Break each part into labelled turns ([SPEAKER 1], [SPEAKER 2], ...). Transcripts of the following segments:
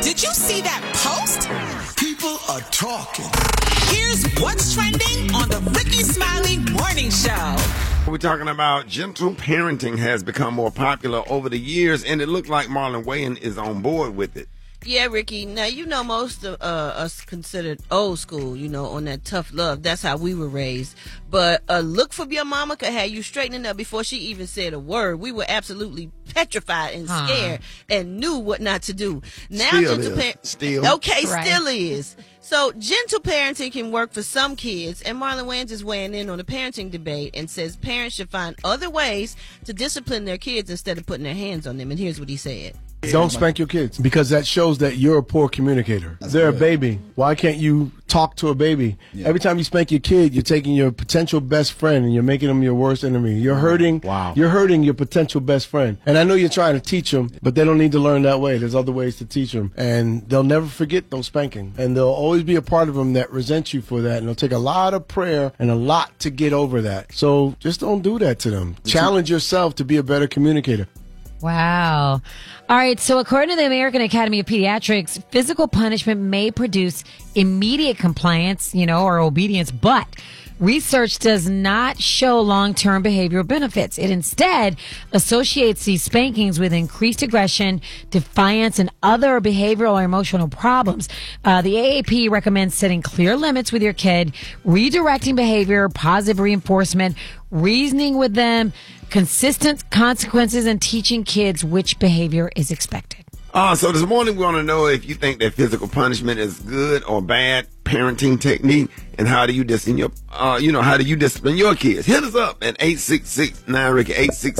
[SPEAKER 1] Did you see that post?
[SPEAKER 2] People are talking.
[SPEAKER 1] Here's what's trending on the Ricky Smiley Morning Show.
[SPEAKER 3] We're talking about gentle parenting has become more popular over the years, and it looked like Marlon Wayans is on board with it.
[SPEAKER 4] Yeah, Ricky. Now, you know, most of us considered old school, you know, on that tough love. That's how we were raised. But a look from your mama could have you straightening up before she even said a word. We were absolutely petrified and scared and knew what not to do. Now,
[SPEAKER 3] Still
[SPEAKER 4] is. So, gentle parenting can work for some kids, and Marlon Wayans is weighing in on the parenting debate and says parents should find other ways to discipline their kids instead of putting their hands on them. And here's what he said.
[SPEAKER 5] Don't spank your kids because that shows that you're a poor communicator. They're a baby. Why can't you talk to a baby? Yeah. Every time you spank your kid, you're taking your potential best friend and you're making them your worst enemy. You're hurting. You're hurting your potential best friend. And I know you're trying to teach them, but they don't need to learn that way. There's other ways to teach them, and they'll never forget those spanking. And there'll always be a part of them that resents you for that. And it'll take a lot of prayer and a lot to get over that. So just don't do that to them. Challenge yourself to be a better communicator.
[SPEAKER 6] Wow. All right. So according to the American Academy of Pediatrics, physical punishment may produce immediate compliance, or obedience, but research does not show long-term behavioral benefits. It instead associates these spankings with increased aggression, defiance, and other behavioral or emotional problems. The AAP recommends setting clear limits with your kid, redirecting behavior, positive reinforcement, reasoning with them, consistent consequences, and teaching kids which behavior is expected.
[SPEAKER 3] So this morning we want to know if you think that physical punishment is good or bad parenting technique, and how do you discipline your, how do you discipline your kids? Hit us up at 866-9-RICKY,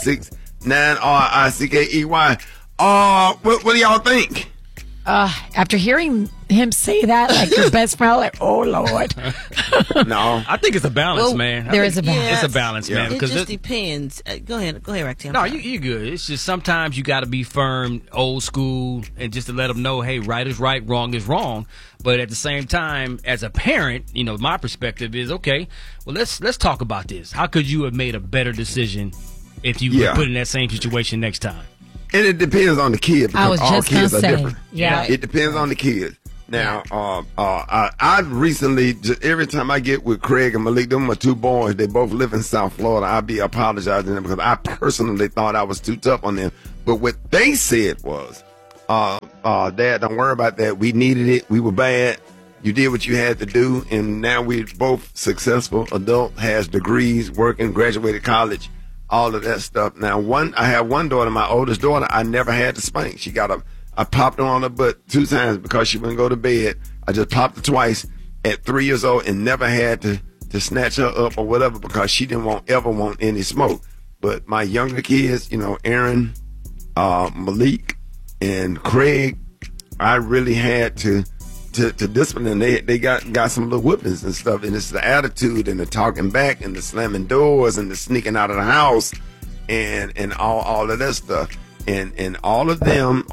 [SPEAKER 3] 866-9-RICKEY. What do y'all think?
[SPEAKER 6] After hearing him say that, like your best friend, like, oh Lord.
[SPEAKER 7] No, I think it's a balance, man.
[SPEAKER 6] There is a balance.
[SPEAKER 7] It's a balance, man.
[SPEAKER 4] It just depends. Go ahead, Rack.
[SPEAKER 7] No, you're good. It's just sometimes you got to be firm, old school, and just to let them know, hey, right is right, wrong is wrong. But at the same time, as a parent, my perspective is, okay, well, let's talk about this. How could you have made a better decision if you were put in that same situation next time?
[SPEAKER 3] And it depends on the kid, because all kids are different.
[SPEAKER 6] Yeah.
[SPEAKER 3] It depends on the kids. Now, I recently, just every time I get with Craig and Malik, them are two boys, they both live in South Florida, I be apologizing to them because I personally thought I was too tough on them. But what they said was, Dad, don't worry about that. We needed it. We were bad. You did what you had to do. And now we're both successful. Adult, has degrees, working, graduated college. All of that stuff. Now, I have one daughter, my oldest daughter, I never had to spank. I popped her on her butt 2 times because she wouldn't go to bed. I just popped her twice at 3 years old and never had to snatch her up or whatever because she didn't ever want any smoke. But my younger kids, Aaron, Malik, and Craig, I really had to discipline them. They got some little whippings and stuff, and it's the attitude and the talking back and the slamming doors and the sneaking out of the house and all of that stuff. And all of them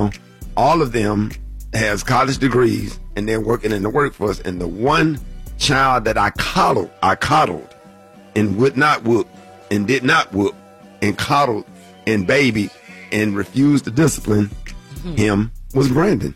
[SPEAKER 3] has college degrees and they're working in the workforce. And the one child that I coddled and would not whoop and did not whoop and coddled and babied and refused to discipline him was Brandon.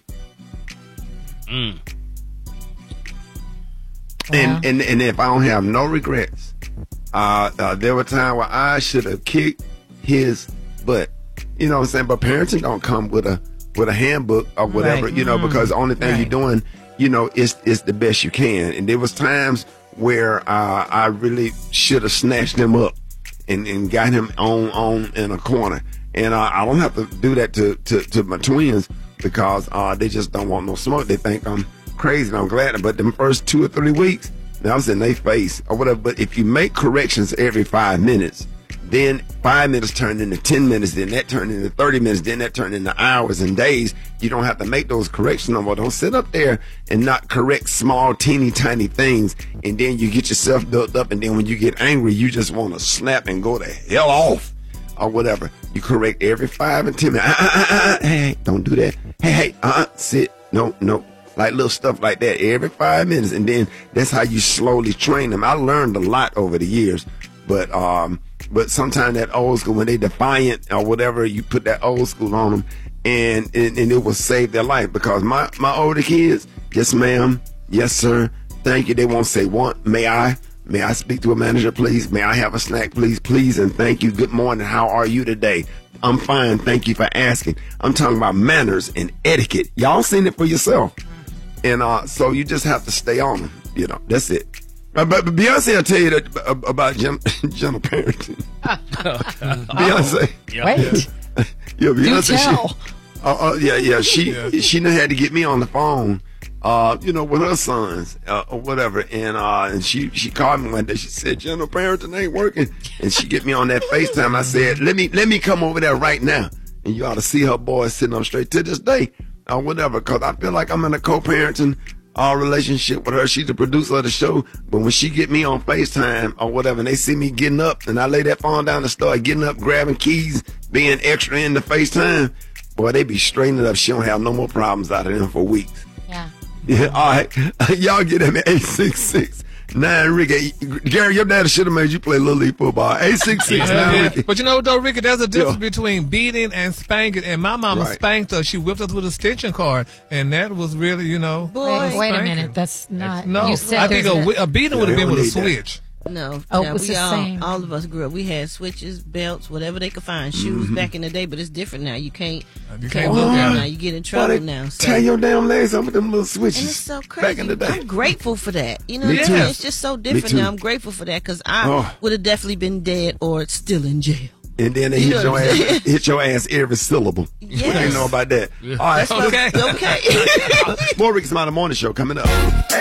[SPEAKER 3] And if I don't have no regrets, there were times where I should have kicked his butt. You know what I'm saying? But parenting don't come with a handbook or whatever,
[SPEAKER 6] right.
[SPEAKER 3] Because the only thing you're doing, is the best you can. And there was times where I really should have snatched him up and got him on in a corner. And I don't have to do that to my twins because they just don't want no smoke. They think I'm crazy, and I'm glad. But the first 2 or 3 weeks, I was in their face or whatever. But if you make corrections every 5 minutes, then 5 minutes turned into 10 minutes, then that turned into 30 minutes, then that turned into hours and days. You don't have to make those corrections no more. Don't sit up there and not correct small, teeny, tiny things, and then you get yourself built up, and then when you get angry, you just want to snap and go the hell off or whatever. You correct every 5 and 10 minutes. Hey, don't do that. Hey, sit. No. Like little stuff like that every 5 minutes, and then that's how you slowly train them. I learned a lot over the years, but sometimes that old school, when they defiant or whatever, you put that old school on them, and it will save their life. Because my older kids, yes ma'am, yes sir, thank you. They won't say what. May I speak to a manager, please? May I have a snack, please, and thank you. Good morning. How are you today? I'm fine. Thank you for asking. I'm talking about manners and etiquette. Y'all seen it for yourself. And so you just have to stay on them. You know, that's it. But Beyonce, I'll tell you that about gentle parenting. Beyonce.
[SPEAKER 6] Wait.
[SPEAKER 3] Yeah, Beyonce.
[SPEAKER 6] Do tell.
[SPEAKER 3] She done had to get me on the phone, with her sons or whatever. And she called me one day. She said, gentle parenting ain't working. And she get me on that FaceTime. I said, let me come over there right now. And you ought to see her boys sitting up straight to this day or whatever. Because I feel like I'm in a co-parenting relationship with her. She's the producer of the show. But when she get me on FaceTime or whatever, and they see me getting up, and I lay that phone down and start getting up, grabbing keys, being extra in the FaceTime, boy, they be straightening up. She don't have no more problems out of them for weeks. Yeah, all right. Y'all get them at 866-9-RICKY. Gary, your daddy should have made you play Little League football. 866-9-RICKY.
[SPEAKER 8] But you know what, though, Ricky, there's a difference between beating and spanking. And my mama spanked us. She whipped us with a extension cord. And that was really,
[SPEAKER 6] Boy, wait a minute. That's not.
[SPEAKER 8] No,
[SPEAKER 6] you said
[SPEAKER 8] I think a beating would have been with a switch.
[SPEAKER 4] No,
[SPEAKER 6] it was the same.
[SPEAKER 4] All of us grew up. We had switches, belts, whatever they could find, shoes back in the day. But it's different now. You can't look at it now. You get in trouble now. So.
[SPEAKER 3] Tie your damn legs up with them little switches.
[SPEAKER 4] And it's so crazy.
[SPEAKER 3] Back in the day.
[SPEAKER 4] I'm grateful for that. You know
[SPEAKER 3] Me
[SPEAKER 4] what I'm
[SPEAKER 3] too.
[SPEAKER 4] saying? It's just so different now. I'm grateful for that because I would have definitely been dead or still in jail.
[SPEAKER 3] And then they hit your ass every syllable.
[SPEAKER 4] Yes.
[SPEAKER 3] We didn't know about that. All right.
[SPEAKER 8] Okay.
[SPEAKER 4] Okay.
[SPEAKER 3] More Ricky Smiley Morning Show coming up.